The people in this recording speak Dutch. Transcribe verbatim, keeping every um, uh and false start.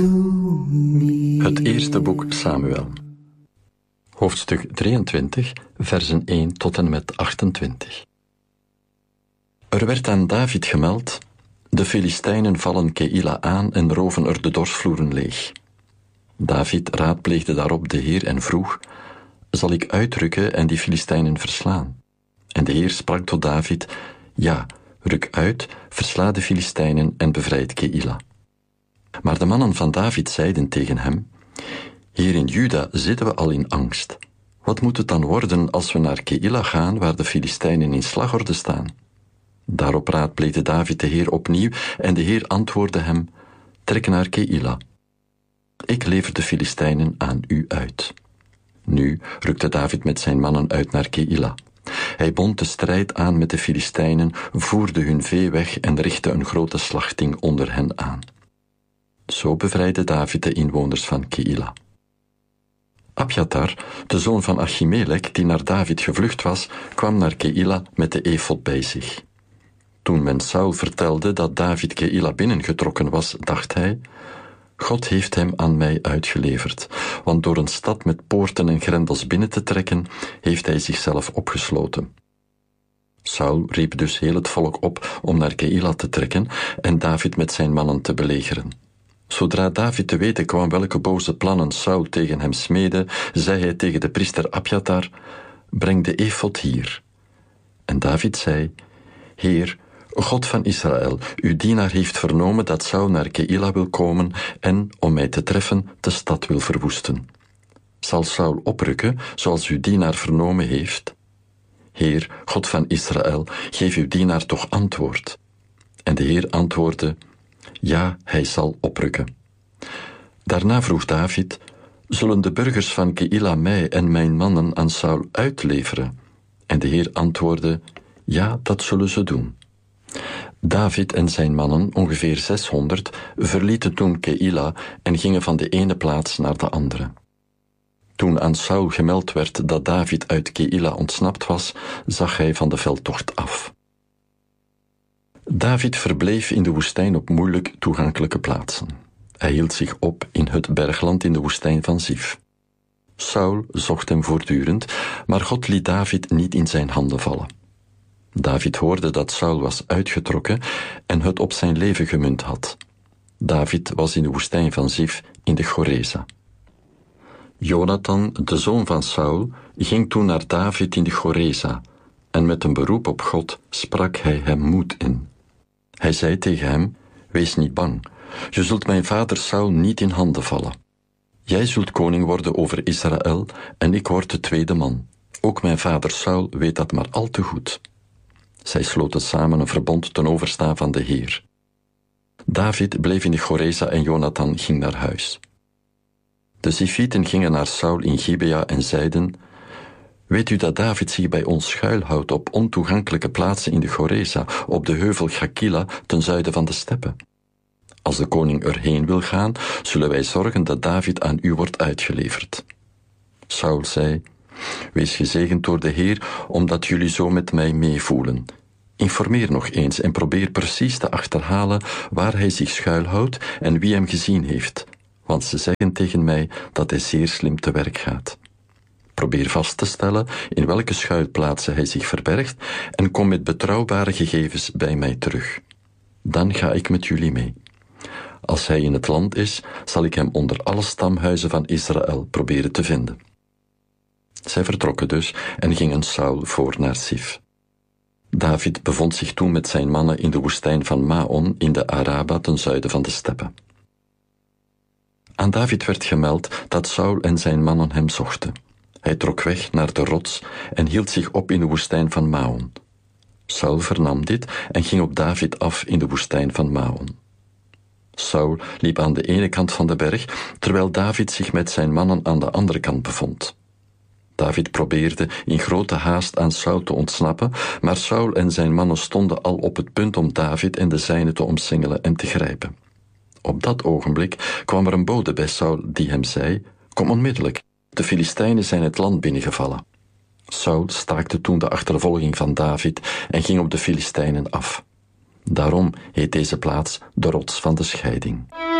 Het eerste boek Samuel. Hoofdstuk drieëntwintig, versen één tot en met achtentwintig. Er werd aan David gemeld: de Filistijnen vallen Keïla aan en roven er de dorsvloeren leeg. David raadpleegde daarop de Heer en vroeg: zal ik uitrukken en die Filistijnen verslaan? En de Heer sprak tot David: ja, ruk uit, versla de Filistijnen en bevrijd Keïla. Maar de mannen van David zeiden tegen hem: hier in Juda zitten we al in angst. Wat moet het dan worden als we naar Keïla gaan, waar de Filistijnen in slagorde staan? Daarop raadpleegde David de Heer opnieuw, en de Heer antwoordde hem: trek naar Keïla. Ik lever de Filistijnen aan u uit. Nu rukte David met zijn mannen uit naar Keïla. Hij bond de strijd aan met de Filistijnen, voerde hun vee weg en richtte een grote slachting onder hen aan. Zo bevrijdde David de inwoners van Keïla. Abjatar, de zoon van Achimelech, die naar David gevlucht was, kwam naar Keïla met de efod bij zich. Toen men Saul vertelde dat David Keïla binnengetrokken was, dacht hij: God heeft hem aan mij uitgeleverd, want door een stad met poorten en grendels binnen te trekken, heeft hij zichzelf opgesloten. Saul riep dus heel het volk op om naar Keïla te trekken en David met zijn mannen te belegeren. Zodra David te weten kwam welke boze plannen Saul tegen hem smeedde, zei hij tegen de priester Abjatar: breng de efod hier. En David zei: Heer, God van Israël, uw dienaar heeft vernomen dat Saul naar Keïla wil komen en, om mij te treffen, de stad wil verwoesten. Zal Saul oprukken, zoals uw dienaar vernomen heeft? Heer, God van Israël, geef uw dienaar toch antwoord. En de Heer antwoordde: ja, hij zal oprukken. Daarna vroeg David: zullen de burgers van Keïla mij en mijn mannen aan Saul uitleveren? En de Heer antwoordde: ja, dat zullen ze doen. David en zijn mannen, ongeveer zeshonderd, verlieten toen Keïla en gingen van de ene plaats naar de andere. Toen aan Saul gemeld werd dat David uit Keïla ontsnapt was, zag hij van de veldtocht af. David verbleef in de woestijn op moeilijk toegankelijke plaatsen. Hij hield zich op in het bergland in de woestijn van Zif. Saul zocht hem voortdurend, maar God liet David niet in zijn handen vallen. David hoorde dat Saul was uitgetrokken en het op zijn leven gemunt had. David was in de woestijn van Zif in de Goreza. Jonathan, de zoon van Saul, ging toen naar David in de Goreza en met een beroep op God sprak hij hem moed in. Hij zei tegen hem: wees niet bang, je zult mijn vader Saul niet in handen vallen. Jij zult koning worden over Israël en ik word de tweede man. Ook mijn vader Saul weet dat maar al te goed. Zij sloten samen een verbond ten overstaan van de Heer. David bleef in de Goreza en Jonathan ging naar huis. De Zifieten gingen naar Saul in Gibea en zeiden: weet u dat David zich bij ons schuilhoudt op ontoegankelijke plaatsen in de Goreza, op de heuvel Gakila ten zuiden van de steppen? Als de koning erheen wil gaan, zullen wij zorgen dat David aan u wordt uitgeleverd. Saul zei: wees gezegend door de Heer, omdat jullie zo met mij meevoelen. Informeer nog eens en probeer precies te achterhalen waar hij zich schuilhoudt en wie hem gezien heeft, want ze zeggen tegen mij dat hij zeer slim te werk gaat. Probeer vast te stellen in welke schuilplaatsen hij zich verbergt en kom met betrouwbare gegevens bij mij terug. Dan ga ik met jullie mee. Als hij in het land is, zal ik hem onder alle stamhuizen van Israël proberen te vinden. Zij vertrokken dus en gingen Saul voor naar Zif. David bevond zich toen met zijn mannen in de woestijn van Maon in de Araba ten zuiden van de steppen. Aan David werd gemeld dat Saul en zijn mannen hem zochten. Hij trok weg naar de rots en hield zich op in de woestijn van Maon. Saul vernam dit en ging op David af in de woestijn van Maon. Saul liep aan de ene kant van de berg, terwijl David zich met zijn mannen aan de andere kant bevond. David probeerde in grote haast aan Saul te ontsnappen, maar Saul en zijn mannen stonden al op het punt om David en de zijnen te omsingelen en te grijpen. Op dat ogenblik kwam er een bode bij Saul die hem zei: kom onmiddellijk, de Filistijnen zijn het land binnengevallen. Saul staakte toen de achtervolging van David en ging op de Filistijnen af. Daarom heet deze plaats de rots van de scheiding.